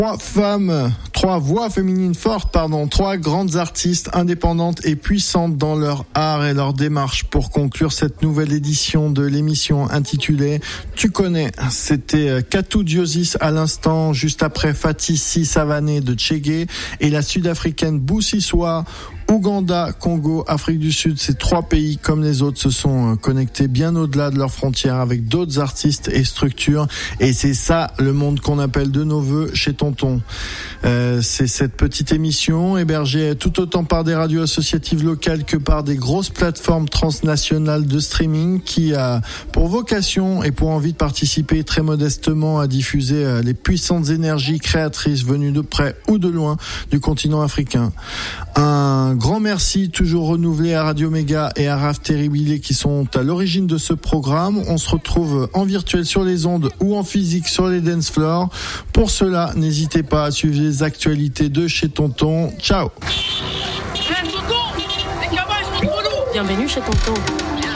Trois voix féminines fortes, trois grandes artistes indépendantes et puissantes dans leur art et leur démarche pour conclure cette nouvelle édition de l'émission intitulée Tu connais. C'était Katou Diozis à l'instant, juste après Fatissi Savané de Tchégué et la sud-africaine Boussissoa. Ouganda, Congo, Afrique du Sud, ces trois pays comme les autres se sont connectés bien au-delà de leurs frontières avec d'autres artistes et structures, et c'est ça le monde qu'on appelle de nos voeux chez Tonton. C'est cette petite émission hébergée tout autant par des radios associatives locales que par des grosses plateformes transnationales de streaming qui a pour vocation et pour envie de participer très modestement à diffuser les puissantes énergies créatrices venues de près ou de loin du continent africain. Un grand merci toujours renouvelé à Radio Méga et à Raph Terribilé qui sont à l'origine de ce programme. On se retrouve en virtuel sur les ondes ou en physique sur les dance floors. Pour cela, n'hésitez pas à suivre les actualités de chez Tonton. Ciao. Bienvenue chez Tonton.